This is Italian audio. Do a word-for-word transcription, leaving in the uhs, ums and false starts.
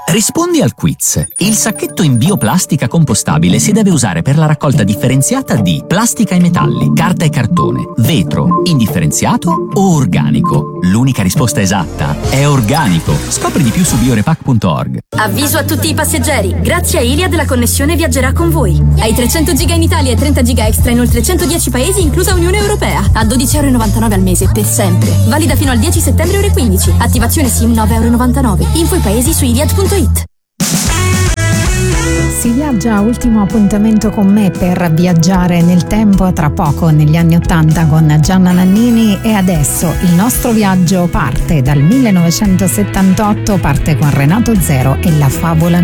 Rispondi al quiz. Il sacchetto in bioplastica compostabile si deve usare per la raccolta differenziata di plastica e metalli, carta e cartone, vetro, indifferenziato o organico. L'unica risposta esatta è organico. Scopri di più su biorepack punto org. Avviso a tutti i passeggeri. Grazie a Iliad la connessione viaggerà con voi. Hai trecento giga in Italia e trenta giga extra in oltre centodieci paesi, inclusa Unione Europea. A dodici virgola novantanove euro al mese per sempre. Valida fino al dieci settembre ore quindici. Attivazione SIM nove virgola novantanove euro. Info i paesi su iliad punto it. Si viaggia, ultimo appuntamento con me per viaggiare nel tempo, tra poco negli anni ottanta con Gianna Nannini, e adesso il nostro viaggio parte dal millenovecentosettantotto, parte con Renato Zero e la favola